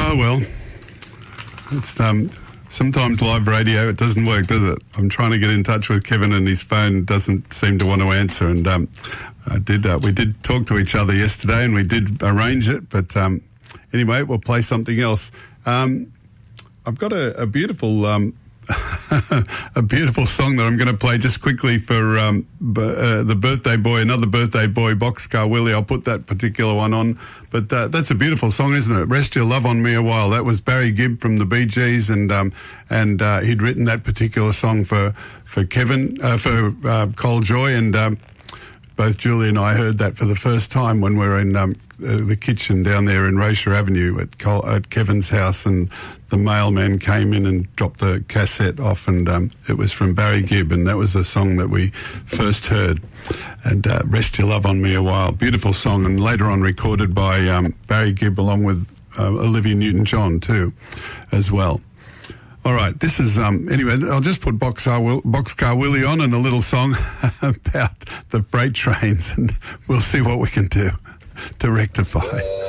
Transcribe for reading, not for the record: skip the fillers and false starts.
Oh, well, it's sometimes live radio, it doesn't work, does it? I'm trying to get in touch with Kevin and his phone doesn't seem to want to answer. And we did talk to each other yesterday and we did arrange it. But anyway, we'll play something else. I've got a beautiful a beautiful song that I'm going to play just quickly for the birthday boy, another birthday boy, Boxcar Willie. I'll put that particular one on. But that's a beautiful song, isn't it? Rest Your Love on Me a While. That was Barry Gibb from the Bee Gees, and he'd written that particular song for Kevin, for Cole Joy, and both Julie and I heard that for the first time when we were in the kitchen down there in Rocher Avenue at Kevin's house, and the mailman came in and dropped the cassette off, and it was from Barry Gibb, and that was a song that we first heard. And Rest Your Love on Me a While, beautiful song, and later on recorded by Barry Gibb along with Olivia Newton-John too, as well. All right, this is, anyway, I'll just put Boxcar Willie on and a little song about the freight trains, and we'll see what we can do to rectify.